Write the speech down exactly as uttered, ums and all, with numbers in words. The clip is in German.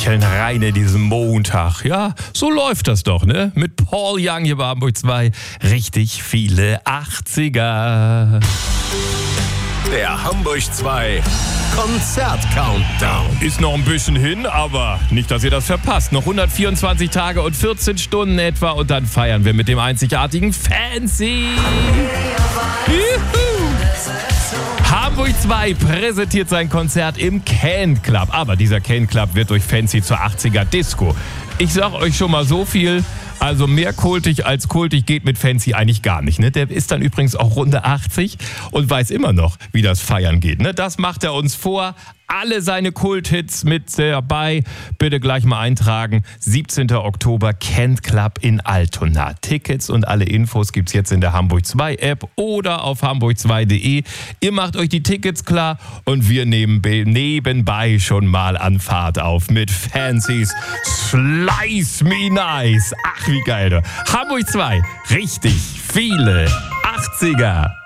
lächeln rein in diesen Montag. Ja, so läuft das doch, ne? Mit Paul Young hier bei Hamburg zwei. Richtig viele achtziger. Der Hamburg zwei Konzert-Countdown. Ist noch ein bisschen hin, aber nicht, dass ihr das verpasst. Noch hundertvierundzwanzig Tage und vierzehn Stunden etwa und dann feiern wir mit dem einzigartigen Fancy. Juhu. Hamburg zwei präsentiert sein Konzert im Can Club. Aber dieser Can Club wird durch Fancy zur achtziger Disco. Ich sag euch schon mal so viel, also mehr kultig als kultig geht mit Fancy eigentlich gar nicht. Ne? Der ist dann übrigens auch Runde achtzig und weiß immer noch, wie das Feiern geht. Ne? Das macht er uns vor. Alle seine Kulthits mit dabei. Bitte gleich mal eintragen. siebzehnten Oktober, Can Club in Altona. Tickets und alle Infos gibt's jetzt in der Hamburg zwei App oder auf hamburg zwei punkt de. Ihr macht euch die Tickets klar und wir nehmen nebenbei schon mal an Fahrt auf mit Fancy's Slice Me Nice. Ach, wie geil. Hamburg zwei, richtig viele achtziger.